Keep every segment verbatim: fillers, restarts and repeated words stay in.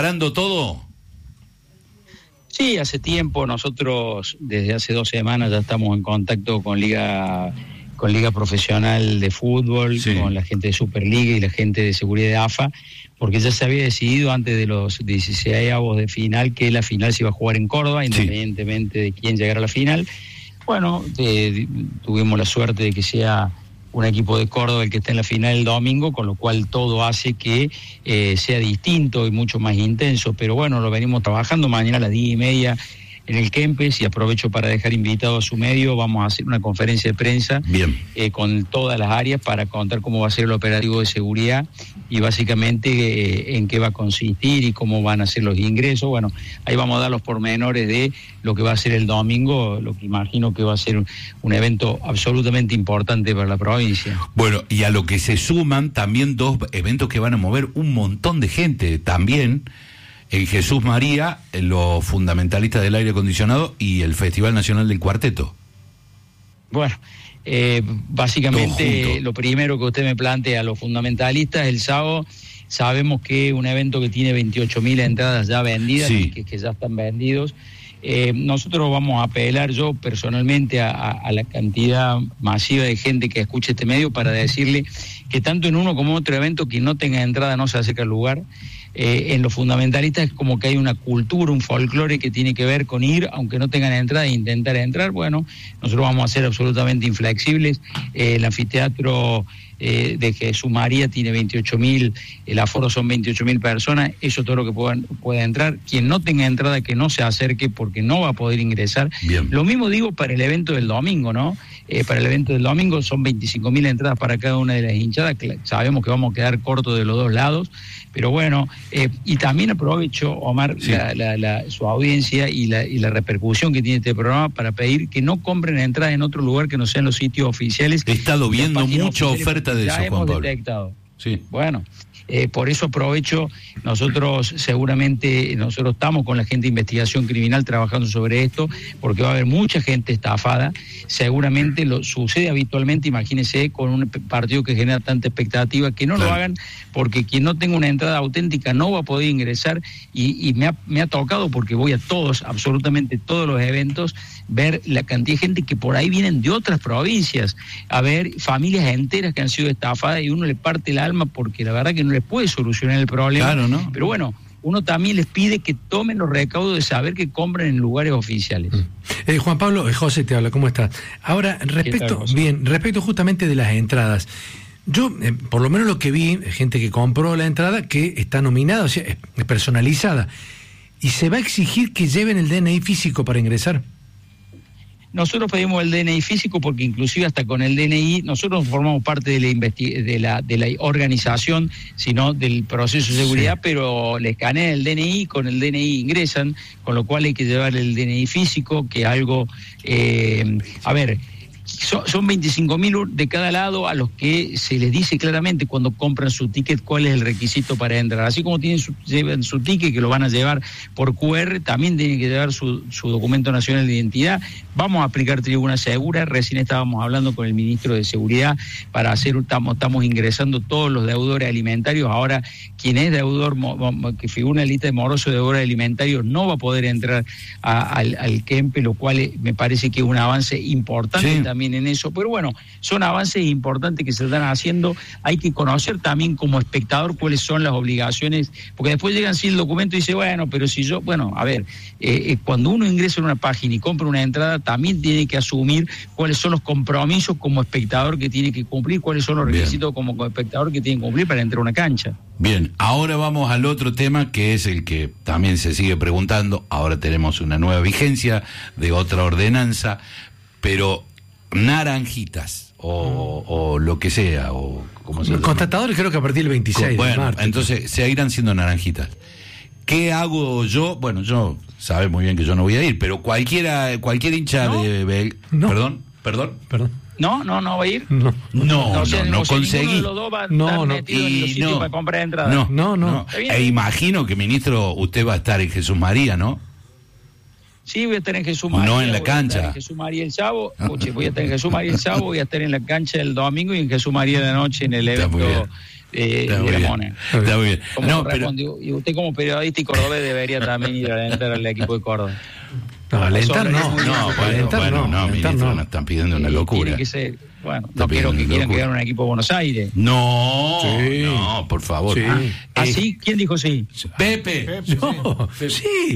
preparando todo? Sí, hace tiempo, nosotros desde hace dos semanas ya estamos en contacto con Liga con Liga Profesional de Fútbol, sí. con la gente de Superliga y la gente de seguridad de A F A, porque ya se había decidido antes de los dieciseisavos de final que la final se iba a jugar en Córdoba, independientemente sí. de quién llegara a la final. Bueno, eh, tuvimos la suerte de que sea un equipo de Córdoba el que está en la final el domingo, con lo cual todo hace que eh, sea distinto y mucho más intenso, pero bueno, lo venimos trabajando. Mañana a las diez y media en el Kempes, y aprovecho para dejar invitado a su medio, vamos a hacer una conferencia de prensa eh, con todas las áreas para contar cómo va a ser el operativo de seguridad y básicamente eh, en qué va a consistir y cómo van a ser los ingresos. Bueno, ahí vamos a dar los pormenores de lo que va a ser el domingo, lo que imagino que va a ser un, un evento absolutamente importante para la provincia. Bueno, y a lo que se suman también dos eventos que van a mover un montón de gente también. En Jesús María, los fundamentalistas del aire acondicionado y el Festival Nacional del Cuarteto. Bueno, eh, básicamente lo primero que usted me plantea, los fundamentalistas, el sábado sabemos que es un evento que tiene veintiocho mil entradas ya vendidas, sí. que, que ya están vendidos. Eh, nosotros vamos a apelar, yo personalmente, a, a la cantidad masiva de gente que escuche este medio para decirle que tanto en uno como en otro evento, quien no tenga entrada no se acerca al lugar. Eh, en los fundamentalistas es como que hay una cultura, un folclore que tiene que ver con ir, aunque no tengan entrada, e intentar entrar. Bueno, nosotros vamos a ser absolutamente inflexibles. Eh, el anfiteatro eh, de Jesús María tiene veintiocho mil, el aforo son veintiocho mil personas, eso es todo lo que puedan, pueda entrar. Quien no tenga entrada que no se acerque porque no va a poder ingresar. Bien. Lo mismo digo para el evento del domingo, ¿no? Eh, para el evento del domingo son veinticinco mil entradas para cada una de las hinchadas, sabemos que vamos a quedar cortos de los dos lados, pero bueno, eh, y también aprovecho, Omar, sí. la, la, la, su audiencia y la, y la repercusión que tiene este programa para pedir que no compren entradas en otro lugar que no sean los sitios oficiales. He estado viendo mucha oferta de eso, Juan Pablo. Detectado. Sí. Bueno, eh, por eso aprovecho, nosotros seguramente, nosotros estamos con la gente de investigación criminal trabajando sobre esto, porque va a haber mucha gente estafada, seguramente lo sucede habitualmente, imagínense, con un partido que genera tanta expectativa, que no claro. lo hagan, porque quien no tenga una entrada auténtica no va a poder ingresar, y, y me, ha, me ha tocado, porque voy a todos, absolutamente todos los eventos, ver la cantidad de gente que por ahí vienen de otras provincias, a ver familias enteras que han sido estafadas, y uno le parte el alma porque la verdad que no les puede solucionar el problema. Claro, ¿no? Pero bueno, uno también les pide que tomen los recaudos de saber que compran en lugares oficiales. Eh, Juan Pablo, eh, José te habla, ¿cómo estás? Ahora, respecto, tal, bien, respecto justamente de las entradas, yo, eh, por lo menos lo que vi, gente que compró la entrada, que está nominada, o sea, es personalizada, y se va a exigir que lleven el D N I físico para ingresar. Nosotros pedimos el D N I físico porque inclusive hasta con el D N I, nosotros no formamos parte de la, investi- de la, de la organización, sino del proceso de seguridad, sí. pero le escanean el D N I, con el D N I ingresan, con lo cual hay que llevar el D N I físico, que algo, eh, a ver, son, son veinticinco mil de cada lado a los que se les dice claramente cuando compran su ticket cuál es el requisito para entrar. Así como tienen su, llevan su ticket, que lo van a llevar por cu erre, también tienen que llevar su, su documento nacional de identidad. Vamos a aplicar tribuna segura. Recién estábamos hablando con el ministro de Seguridad para hacer, estamos, estamos ingresando todos los deudores alimentarios. Ahora, quien es deudor, que figura en la lista de morosos de deudores alimentarios, no va a poder entrar a, al, al Kempe, lo cual me parece que es un avance importante sí. también en eso. Pero bueno, son avances importantes que se están haciendo. Hay que conocer también como espectador cuáles son las obligaciones, porque después llegan sin el documento y dice, bueno, pero si yo, bueno, a ver, eh, eh, cuando uno ingresa en una página y compra una entrada, también tiene que asumir cuáles son los compromisos como espectador que tiene que cumplir, cuáles son los requisitos Bien. como espectador que tiene que cumplir para entrar a una cancha. Bien, ahora vamos al otro tema que es el que también se sigue preguntando. Ahora tenemos una nueva vigencia de otra ordenanza, pero naranjitas o, o lo que sea, o como se Los constatadores creo que a partir del veintiséis bueno, de marzo. Entonces se irán siendo naranjitas. ¿Qué hago yo? Bueno, yo sabe muy bien que yo no voy a ir, pero cualquiera, cualquier hincha ¿No? de Bel... No. Perdón, perdón. Perdón. No, no, no va a ir. No, no, no, no, sea, no o sea, conseguí. No, no. Y no. Para comprar entrada. No, no, no. no. E imagino que, ministro, usted va a estar en Jesús María, ¿no? Sí, voy a estar en Jesús María. No en la cancha. Voy a estar en Jesús María el sábado. Oye, voy a estar en Jesús María el sábado, voy a estar en la cancha el domingo y en Jesús María de la noche en el evento eh, Está de muy la bien. moneda. Está muy bien. ¿Cómo No, respondió? pero... Y usted como periodista y cordobés debería también ir a alentar al equipo de Córdoba. No, alentar no. No, bueno, alentar bueno, no, alentar ministro, no. nos están pidiendo una Eh, locura. Tiene que ser, bueno, Está no quiero que pidiendo quieran locura. quedar en un equipo de Buenos Aires. No, Sí. no, por favor. Sí. Ah, Eh, ¿ah, sí? ¿Quién dijo sí? Pepe. No, sí.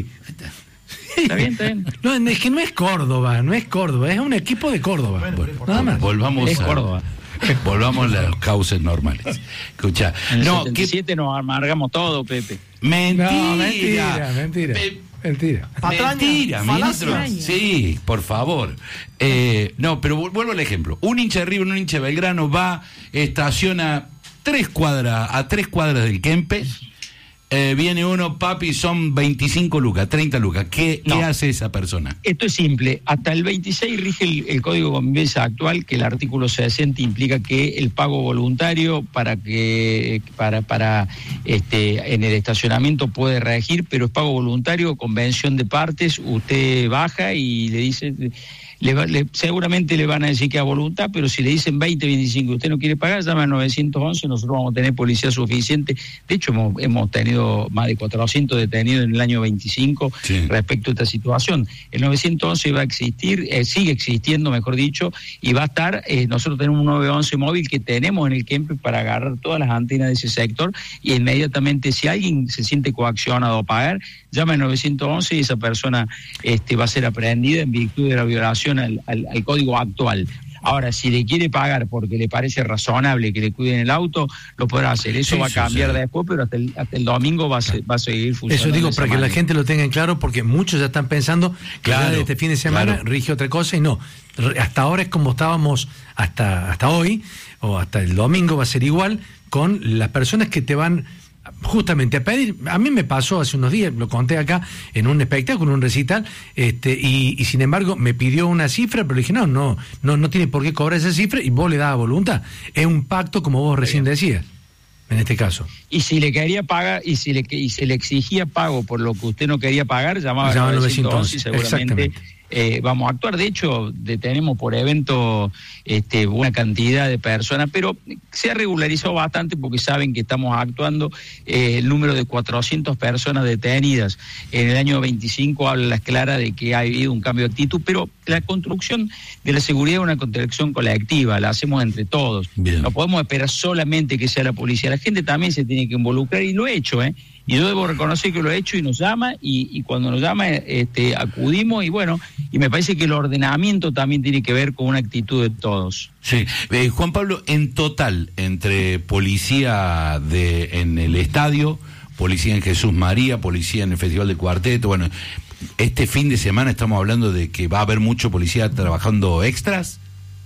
Está bien, está bien. No, es que no es Córdoba, no es Córdoba, es un equipo de Córdoba. Bueno, nada más. Volvamos Es a, Córdoba. volvamos a los cauces normales. Escucha, En el no, setenta y que siete nos amargamos todo, Pepe. mentira, No, mentira, mentira. Pe- Mentira. Patraña, Mentira, ministro. falacia. Sí, por favor. Eh, no, pero vu- vuelvo al ejemplo. Un hincha de River, un hincha de Belgrano va, estaciona tres cuadras, a tres cuadras del Kempes. Eh, viene uno, papi, son veinticinco lucas, treinta lucas. ¿Qué, No. ¿qué hace esa persona? Esto es simple. Hasta el veintiséis rige el, el Código de Convivencia actual, que el artículo sesenta implica que el pago voluntario para que para para este en el estacionamiento puede regir, pero es pago voluntario, convención de partes. Usted baja y le dice, le, va- le- seguramente le van a decir que a voluntad, pero si le dicen veinte, veinticinco, usted no quiere pagar, llama al nueve once, nosotros vamos a tener policía suficiente. De hecho, hemos, hemos tenido más de cuatrocientos detenidos en el año veinticinco Sí. respecto a esta situación. El nueve once va a existir, eh, sigue existiendo, mejor dicho, y va a estar, eh, nosotros tenemos un nueve once móvil que tenemos en el Kempes para agarrar todas las antenas de ese sector, y inmediatamente si alguien se siente coaccionado a pagar, llama al nueve once y esa persona este, va a ser aprehendida en virtud de la violación al, al, al código actual. Ahora, si le quiere pagar porque le parece razonable que le cuiden el auto, lo podrá hacer. Eso Sí, va a cambiar sucede. después, pero hasta el, hasta el domingo va a, se- va a seguir funcionando. Eso digo de esa para que la manera. gente lo tenga en claro, porque muchos ya están pensando que Claro, ya de este fin de semana claro. rige otra cosa y no. Re- Hasta ahora es como estábamos hasta, hasta hoy, o hasta el domingo va a ser igual, con las personas que te van justamente a pedir. A mí me pasó hace unos días, lo conté acá en un espectáculo, en un recital, este, y, y sin embargo me pidió una cifra, pero le dije, no, no, no, no tiene por qué cobrar esa cifra y vos le das voluntad. Es un pacto, como vos recién decías, en este caso. Y si le quería pagar, y si le y se le exigía pago por lo que usted no quería pagar, llamaba Llamaba al al nueve once y Exactamente. seguramente eh, vamos a actuar. De hecho, detenemos por evento este, una cantidad de personas, pero se ha regularizado bastante porque saben que estamos actuando. Eh, el número de cuatrocientas personas detenidas en el año veinticinco habla a las claras de que ha habido un cambio de actitud, pero la construcción de la seguridad es una construcción colectiva, la hacemos entre todos. Bien. No podemos esperar solamente que sea la policía, la gente también se tiene que involucrar y lo he hecho, ¿eh? Y yo debo reconocer que lo he hecho y nos llama, y, y cuando nos llama este, acudimos, y bueno, y me parece que el ordenamiento también tiene que ver con una actitud de todos. Sí, eh, Juan Pablo, en total, entre policía de en el estadio, policía en Jesús María, policía en el Festival de Cuarteto, bueno, este fin de semana estamos hablando de que va a haber mucho policía trabajando extras.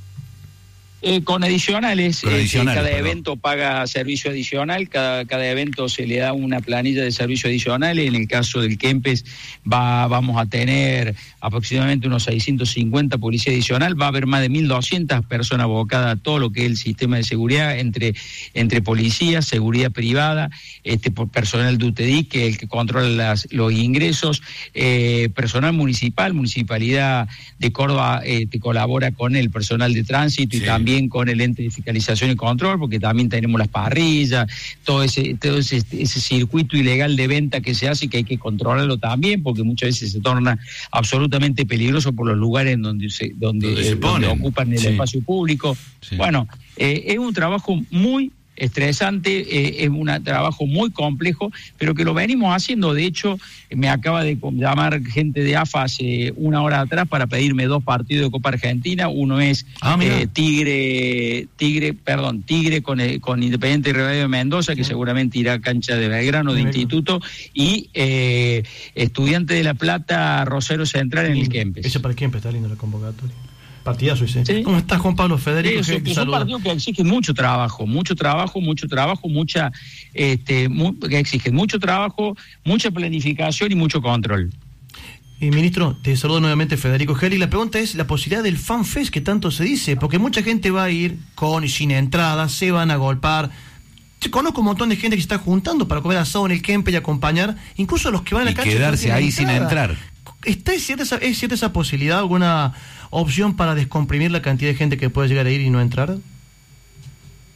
Eh, con adicionales, Con eh, adicionales, cada perdón. evento paga servicio adicional, cada, cada evento se le da una planilla de servicio adicional. En el caso del Kempes va, vamos a tener aproximadamente unos seiscientos cincuenta policía adicional, va a haber más de mil doscientas personas abocadas a todo lo que es el sistema de seguridad, entre, entre policía, seguridad privada, este por personal de U T E D I C, que es el que controla las, los ingresos, eh, personal municipal, Municipalidad de Córdoba eh, te colabora con el personal de tránsito y Sí. también con el ente de fiscalización y control, porque también tenemos las parrillas, todo ese todo ese, ese circuito ilegal de venta que se hace, que hay que controlarlo también, porque muchas veces se torna absolutamente peligroso por los lugares en donde se donde, Donde se eh, donde ponen. ocupan el Sí. espacio público. Sí. Bueno, eh, es un trabajo muy estresante, eh, es un trabajo muy complejo, pero que lo venimos haciendo. De hecho, me acaba de llamar gente de A F A hace una hora atrás para pedirme dos partidos de Copa Argentina. Uno es Ah, mira. eh, Tigre, Tigre, perdón, Tigre con, eh, con Independiente y Rivadavia de Mendoza, que seguramente irá a cancha de Belgrano, de Muy bien. Instituto, y eh, Estudiante de La Plata, Rosario Central en el Kempes. Ese para el Kempes está lindo la convocatoria. Partidazo ese. Sí. ¿Cómo estás, Juan Pablo? Federico, Sí, que te son saluda. partidos que exigen mucho trabajo, mucho trabajo, mucho trabajo, mucha, este, mu- que exigen mucho trabajo, mucha planificación y mucho control. Y ministro, te saludo nuevamente Federico Geli. La pregunta es la posibilidad del FanFest que tanto se dice, porque mucha gente va a ir con y sin entrada, se van a golpar. Yo conozco un montón de gente que se está juntando para comer asado en el Kempes y acompañar, incluso los que van a la Y cancha. quedarse no tienen ahí sin entrada. entrar. ¿Está es cierta, esa, ¿Es cierta esa posibilidad, alguna opción para descomprimir la cantidad de gente que puede llegar a ir y no entrar?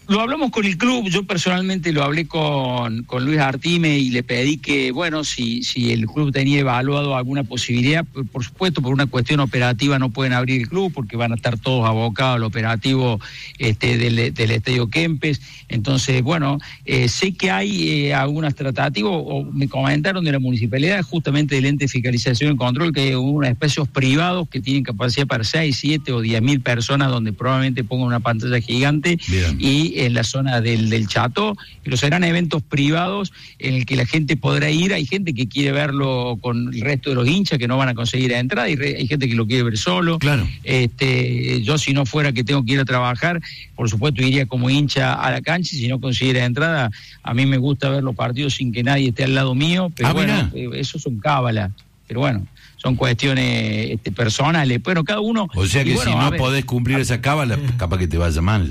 Lo hablamos con el club, yo personalmente lo hablé con, con Luis Artime y le pedí que, bueno, si, si el club tenía evaluado alguna posibilidad, por, por supuesto, por una cuestión operativa no pueden abrir el club porque van a estar todos abocados al operativo este, del, del Estadio Kempes. Entonces, bueno, eh, sé que hay eh, algunas tratativas, o me comentaron de la municipalidad, justamente del ente de fiscalización y control, que hay unos espacios privados que tienen capacidad para seis, siete o diez mil personas, donde probablemente pongan una pantalla gigante. Bien. Y en la zona del, del Chato, pero serán eventos privados en el que la gente podrá ir. Hay gente que quiere verlo con el resto de los hinchas que no van a conseguir la entrada, y re, hay gente que lo quiere ver solo. Claro. Este, yo, si no fuera que tengo que ir a trabajar, por supuesto iría como hincha a la cancha, y si no consiguiera entrada, a mí me gusta ver los partidos sin que nadie esté al lado mío, pero ah, bueno, mirá. Eso son cábalas, pero bueno, son cuestiones este, personales. Bueno, cada uno... O sea que bueno, si no podés cumplir esa cábala, capaz que te vaya mal.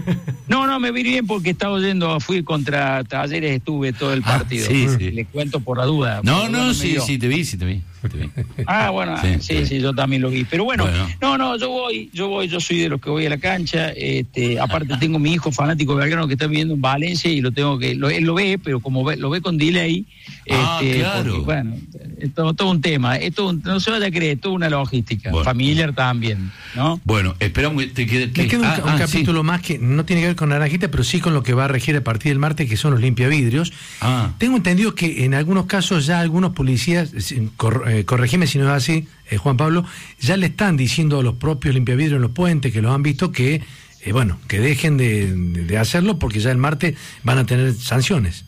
No, no, me vi bien porque estaba yendo, fui contra Talleres, estuve todo el partido. Ah, sí, sí. Les cuento por la duda. No, no, no sí, sí, te vi, sí, te vi. Te vi. Ah, bueno, sí, sí, sí, sí, yo también lo vi. Pero bueno, bueno, no, no, yo voy, yo voy, yo soy de los que voy a la cancha. Este, aparte tengo mi hijo fanático de Belgrano que está viviendo en Valencia y lo tengo que, lo, él lo ve, pero como ve, lo ve con delay. Ah, este, claro. Porque, bueno, es todo, todo un tema, es todo un, no se vaya a creer, es toda una logística, bueno, familiar también, ¿no? Bueno, esperamos que te quede. Que... Me queda un, ah, un ah, capítulo sí. más que no tiene que ver con Naranjita, pero sí con lo que va a regir a partir del martes, que son los limpiavidrios. Ah. Tengo entendido que en algunos casos ya algunos policías, cor, eh, corregime si no es así, eh, Juan Pablo, ya le están diciendo a los propios limpiavidrios en los puentes que los han visto que, eh, bueno, que dejen de, de, de hacerlo porque ya el martes van a tener sanciones.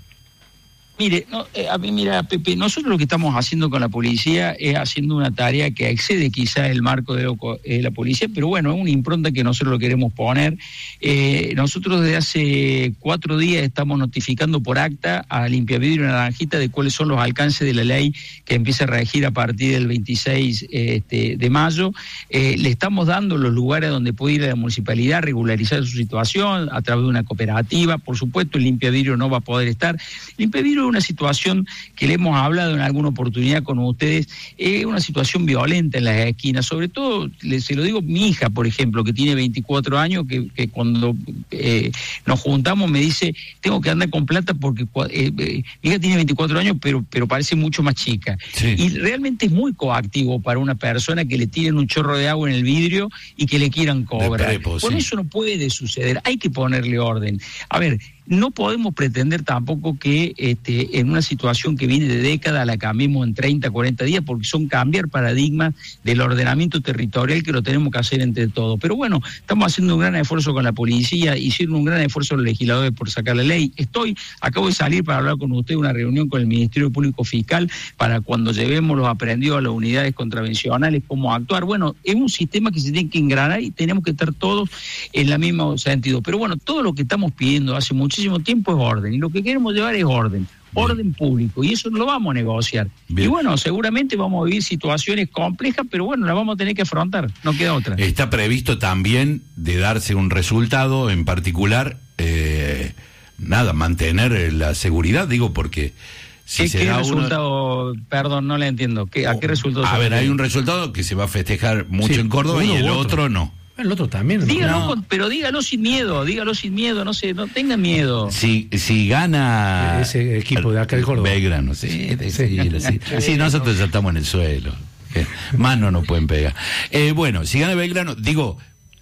Mire, no, eh, a mí, mira, Pepe, nosotros lo que estamos haciendo con la policía es haciendo una tarea que excede quizá el marco de lo, eh, la policía, pero bueno, es una impronta que nosotros lo queremos poner. Eh, nosotros desde hace cuatro días estamos notificando por acta a Limpiavidrio y Naranjita de cuáles son los alcances de la ley que empieza a regir a partir del veintiséis este, de mayo. Eh, le estamos dando los lugares donde puede ir a la municipalidad, regularizar su situación a través de una cooperativa. Por supuesto, el Limpiavidrio no va a poder estar. Limpiavidrio una situación que le hemos hablado en alguna oportunidad con ustedes, es una situación violenta en las esquinas, sobre todo, le, se lo digo, mi hija, por ejemplo, que tiene veinticuatro años, que, que cuando eh, nos juntamos me dice, tengo que andar con plata porque eh, eh, mi hija tiene veinticuatro años, pero, pero parece mucho más chica. Sí. Y realmente es muy coactivo para una persona que le tiren un chorro de agua en el vidrio y que le quieran cobrar. Prepo, bueno, sí. Eso no puede suceder, hay que ponerle orden. A ver, no podemos pretender tampoco que este, en una situación que viene de décadas la cambiemos en treinta, cuarenta días, porque son cambiar paradigmas del ordenamiento territorial que lo tenemos que hacer entre todos. Pero bueno, estamos haciendo un gran esfuerzo con la policía, hicieron un gran esfuerzo los legisladores por sacar la ley. Estoy, acabo de salir para hablar con usted, una reunión con el Ministerio Público Fiscal para cuando llevemos los aprendidos a las unidades contravencionales, cómo actuar. Bueno, es un sistema que se tiene que engranar y tenemos que estar todos en el mismo sentido. Pero bueno, todo lo que estamos pidiendo hace muchísimo tiempo es orden, y lo que queremos llevar es orden, orden Bien. público, y eso no lo vamos a negociar. Bien. Y bueno, seguramente vamos a vivir situaciones complejas, pero bueno, las vamos a tener que afrontar, no queda otra. Está previsto también de darse un resultado en particular, eh, nada, mantener la seguridad, digo, porque... Si ¿Qué, ¿qué resultado? Uno... Perdón, no le entiendo. ¿Qué, ¿A qué resultado? A ver, hay un resultado que se va a festejar mucho sí, en Córdoba y el otro, otro no. El otro también. Dígalo, no. con, pero dígalo sin miedo, dígalo sin miedo, no sé, no tengan miedo. Si, si gana ese equipo de acá de Córdoba. Belgrano, sí, sí, sí, sí, sí, nosotros ya estamos en el suelo. Más no nos pueden pegar. Eh, bueno, si gana Belgrano, digo,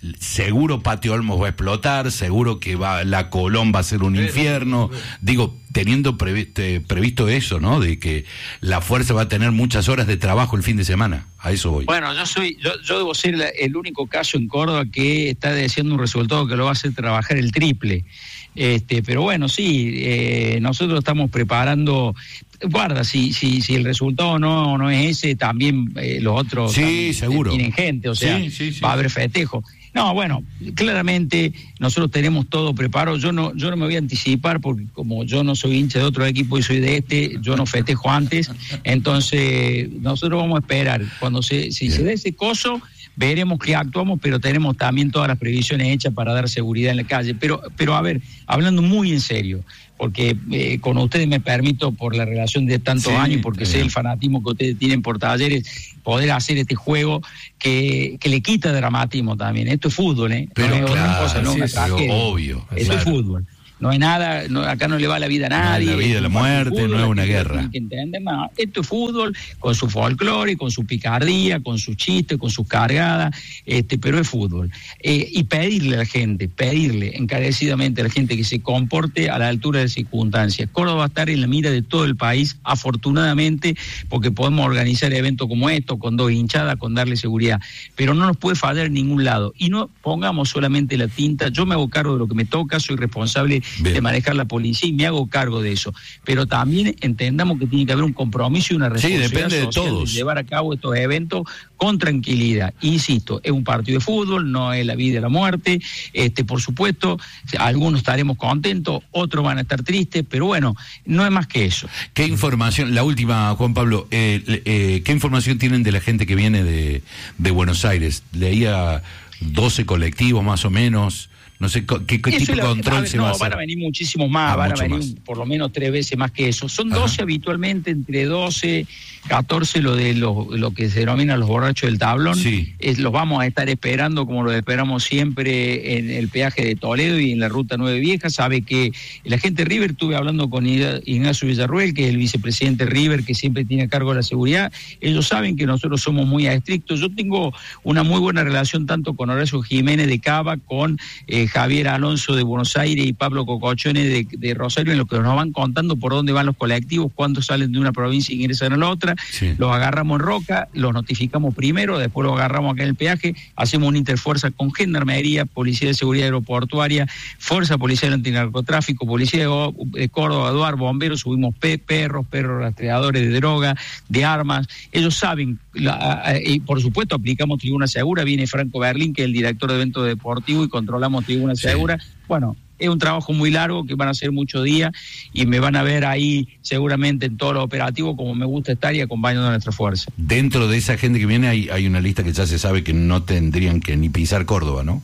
seguro Patio Olmos va a explotar, seguro que va la Colón va a ser un infierno. Digo, teniendo previsto, previsto eso, ¿no? De que la fuerza va a tener muchas horas de trabajo el fin de semana. A eso voy. Bueno, yo soy, yo, yo debo ser la, el único caso en Córdoba que está deseando un resultado que lo va a hacer trabajar el triple. Este, pero bueno, sí, eh, nosotros estamos preparando. Guarda, si si si el resultado no no es ese, también eh, los otros sí, seguro. tienen gente, o sea, sí, sí, sí, va a haber festejo. No, bueno, claramente nosotros tenemos todo preparado. Yo no yo no me voy a anticipar porque como yo no soy hincha de otro equipo y soy de este, yo no festejo antes. Entonces, nosotros vamos a esperar. Cuando se si Bien. se dé ese coso, veremos qué actuamos, pero tenemos también todas las previsiones hechas para dar seguridad en la calle. Pero, pero a ver, hablando muy en serio, porque eh, con ustedes me permito, por la relación de tantos sí, años, porque sé el fanatismo que ustedes tienen por Talleres, poder hacer este juego que, que le quita dramatismo también. Esto es fútbol, ¿eh? Pero no es claro, otra cosa, no sí, una sí, tragedia. obvio. Esto claro. es fútbol. No hay nada, no, acá no le va la vida a nadie. No, la vida, la muerte, fútbol, no es una guerra. Que entender, no, esto es fútbol, con su folclore, con su picardía, con sus chistes, con sus cargadas, este, pero es fútbol. Eh, y pedirle a la gente, pedirle encarecidamente a la gente que se comporte a la altura de las circunstancias. Córdoba va a estar en la mira de todo el país, afortunadamente, porque podemos organizar eventos como estos, con dos hinchadas, con darle seguridad. Pero no nos puede fallar en ningún lado. Y no pongamos solamente la tinta. Yo me hago cargo de lo que me toca, soy responsable Bien. de manejar la policía y me hago cargo de eso. Pero también entendamos que tiene que haber un compromiso y una responsabilidad sí, depende social de todos. de llevar a cabo estos eventos con tranquilidad. Insisto, es un partido de fútbol, no es la vida y la muerte. Este, por supuesto, algunos estaremos contentos, otros van a estar tristes, pero bueno, no es más que eso. ¿Qué información, la última, Juan Pablo, eh, eh, qué información tienen de la gente que viene de, de Buenos Aires? Leía doce colectivos más o menos. No sé qué, qué tipo de control ver, se no, va a hacer. Van a venir muchísimos más, ah, van a venir más. Por lo menos tres veces más que eso. Son doce Ajá. habitualmente, entre doce, catorce lo de lo, lo que se denomina los borrachos del tablón. Sí. Es, los vamos a estar esperando como lo esperamos siempre en el peaje de Toledo y en la ruta nueve Vieja. Sabe que la gente de River, estuve hablando con Ignacio Villarruel, que es el vicepresidente de River, que siempre tiene a cargo de la seguridad. Ellos saben que nosotros somos muy estrictos. Yo tengo una muy buena relación tanto con Horacio Jiménez de Cava, con eh, Javier Alonso de Buenos Aires y Pablo Cocochone de, de Rosario, en lo que nos van contando por dónde van los colectivos, cuándo salen de una provincia y ingresan a la otra. Sí. Los agarramos en Roca, los notificamos primero, después los agarramos acá en el peaje, hacemos una interfuerza con Gendarmería, Policía de Seguridad Aeroportuaria, Fuerza Policial Antinarcotráfico, Policía de, de Córdoba, Duar, Bomberos, subimos pe perros, perros rastreadores de droga, de armas. Ellos saben, la, y por supuesto aplicamos tribuna segura, viene Franco Berlín, que es el director de eventos deportivos, y controlamos tribuna segura. Sí. Bueno, es un trabajo muy largo que van a ser muchos días y me van a ver ahí seguramente en todo lo operativo como me gusta estar y acompañando a nuestra fuerza. Dentro de esa gente que viene hay, hay una lista que ya se sabe que no tendrían que ni pisar Córdoba, ¿no?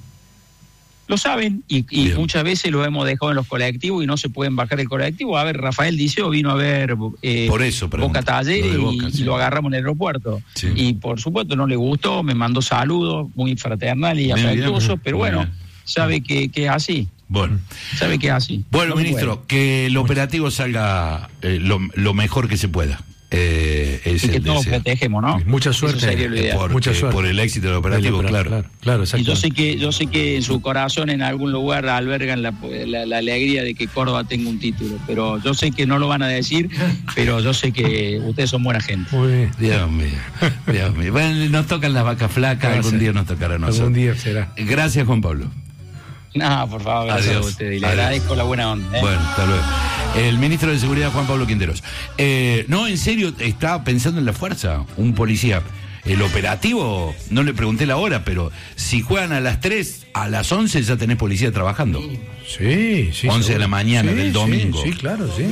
Lo saben y, y muchas veces lo hemos dejado en los colectivos y no se pueden bajar el colectivo. A ver, Rafael Diceo vino a ver eh, por eso, Boca Talleres Boca, y, sí. y lo agarramos en el aeropuerto. Sí. Y por supuesto no le gustó, me mandó saludos muy fraternales y afectuosos, pero bueno, bien. sabe que, que es así. Bueno, sabe que es así. Bueno, no ministro, que el operativo salga eh, lo, lo mejor que se pueda. Eh, es y que el todos deseo. festejemos, ¿no? Mucha suerte, eh, porque, mucha suerte por el éxito del operativo, claro, claro. claro, claro y yo sé que yo sé que en su corazón en algún lugar albergan la, la, la alegría de que Córdoba tenga un título, pero yo sé que no lo van a decir, pero yo sé que ustedes son buena gente. Muy bien. Dios mío, Dios mío. Bueno, nos tocan las vacas flacas, algún ser. día nos tocará a nosotros. Algún día será. Gracias, Juan Pablo. No, por favor, gracias Adiós. a ustedes. Y le Adiós. agradezco la buena onda. ¿eh? Bueno, hasta luego. El ministro de Seguridad, Juan Pablo Quinteros. Eh, no, en serio, estaba pensando en la fuerza. Un policía. El operativo, no le pregunté la hora, pero si juegan a las tres, a las once ya tenés policía trabajando. Sí, sí. once de la mañana sí, del domingo. Sí, sí, claro, sí.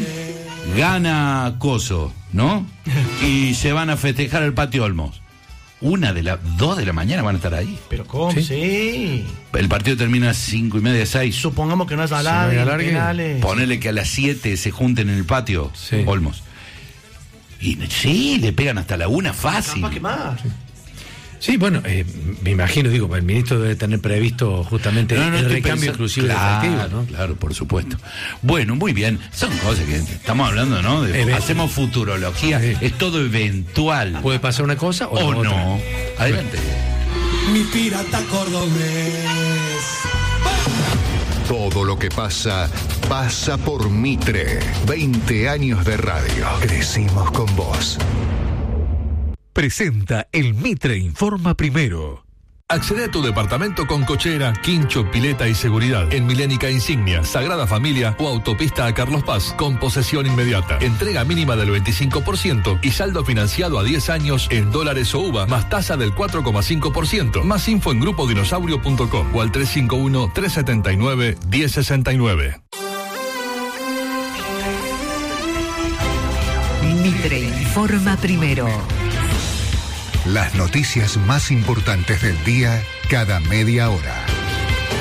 Gana Coso, ¿no? Y se van a festejar al Patio Olmos. Una de las dos de la mañana van a estar ahí. Pero ¿cómo? Sí. sí. El partido termina a cinco y media, seis. Supongamos que no es alargue. Ponele que a las siete se junten en el patio, sí. Olmos. Y sí, le pegan hasta la una fácil. ¿Qué más? Sí. Sí, bueno, eh, me imagino, digo, el ministro debe tener previsto justamente no, no, el recambio pensando, inclusive claro, del efectivo, ¿no? Claro, por supuesto. Bueno, muy bien. Son cosas que estamos hablando, ¿no? De, eh, hacemos futurología, sí. Es todo eventual. Puede pasar una cosa o, o no. Otra. Adelante. Mi pirata cordobés. Todo lo que pasa, pasa por Mitre. veinte años de radio. Crecimos con vos. Presenta el Mitre Informa Primero. Accede a tu departamento con cochera, quincho, pileta y seguridad en Milénica Insignia, Sagrada Familia o Autopista a Carlos Paz con posesión inmediata. Entrega mínima del veinticinco por ciento y saldo financiado a diez años en dólares o U V A más tasa del cuatro coma cinco por ciento. Más info en grupo dinosaurio punto com o al tres cinco uno, tres siete nueve, uno cero seis nueve. Mitre Informa Primero. Las noticias más importantes del día cada media hora.